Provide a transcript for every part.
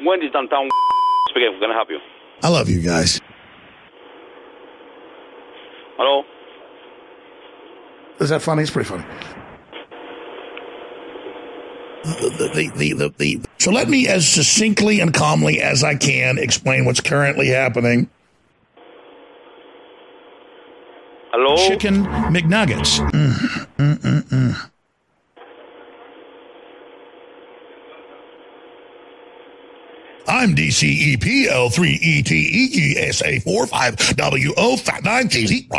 Wendy's downtown. Speaking. Can I help you? I love you guys. Hello? Is that funny? It's pretty funny. So let me, as succinctly and calmly as I can, explain what's currently happening. Hello? Chicken McNuggets. I'm DCEPL3ETEGSA45WO Fat 9TZ.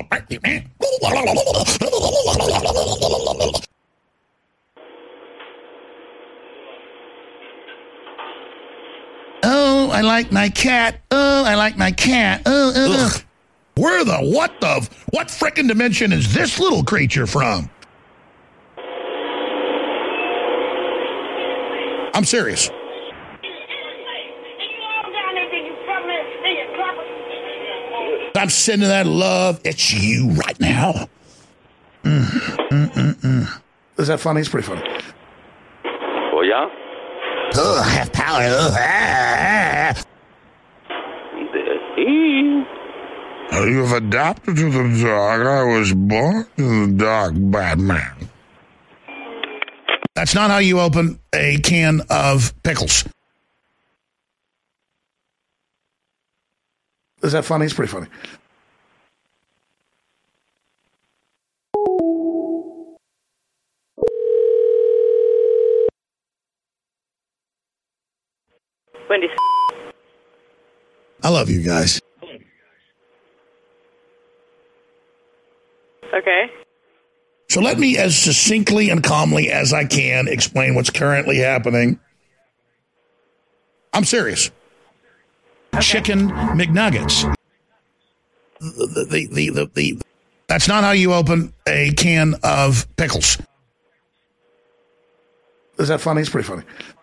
Oh, I like my cat. Oh, I like my cat. Ugh. Where what frickin' dimension is this little creature from? I'm serious. I'm sending that love at you right now. Is that funny? It's pretty funny. Oh, yeah? Oh, I have power. You've adopted to the dog. I was born to the dog, Batman. That's not how you open a can of pickles. Is that funny? It's pretty funny. Wendy's. I love you guys. Okay. So let me, as succinctly and calmly as I can, explain what's currently happening. I'm serious. Okay. Chicken McNuggets. That's not how you open a can of pickles. Is that funny? It's pretty funny.